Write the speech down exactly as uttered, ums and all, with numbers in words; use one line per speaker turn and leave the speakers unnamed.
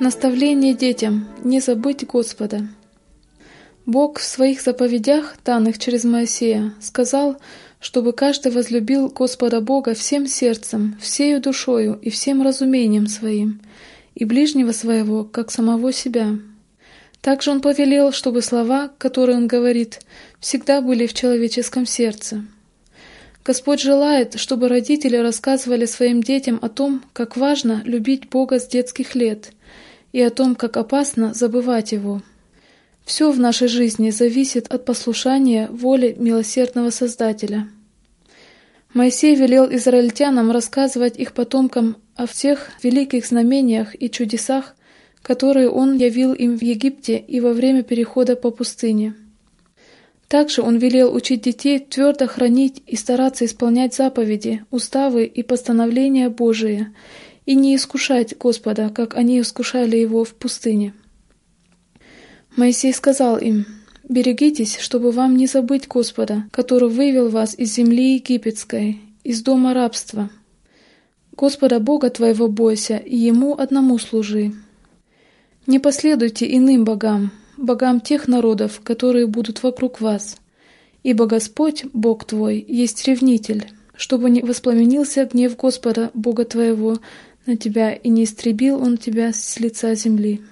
Наставление детям – не забыть Господа. Бог в своих заповедях, данных через Моисея, сказал, чтобы каждый возлюбил Господа Бога всем сердцем, всею душою и всем разумением своим, и ближнего своего, как самого себя. Также Он повелел, чтобы слова, которые Он говорит, всегда были в человеческом сердце. Господь желает, чтобы родители рассказывали своим детям о том, как важно любить Бога с детских лет, и о том, как опасно забывать Его. Все в нашей жизни зависит от послушания воле милосердного Создателя. Моисей велел израильтянам рассказывать их потомкам о всех великих знамениях и чудесах, которые Он явил им в Египте и во время перехода по пустыне. Также Он велел учить детей твердо хранить и стараться исполнять заповеди, уставы и постановления Божии, и не искушать Господа, как они искушали Его в пустыне. Моисей сказал им: «Берегитесь, чтобы вам не забыть Господа, который вывел вас из земли египетской, из дома рабства. Господа Бога твоего бойся, и Ему одному служи. Не последуйте иным богам, богам тех народов, которые будут вокруг вас, ибо Господь, Бог твой, есть ревнитель, чтобы не воспламенился гнев Господа, Бога твоего, на тебя, и не истребил Он тебя с лица земли».